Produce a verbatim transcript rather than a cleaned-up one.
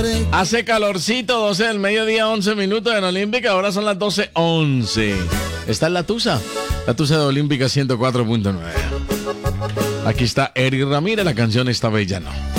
pared. Hace calorcito, doce del mediodía, once minutos en Olímpica. Ahora son las doce once. Está en la Tusa. La Tusa de Olímpica ciento cuatro punto nueve. Aquí está Eric Ramírez, la canción Esta Bella No.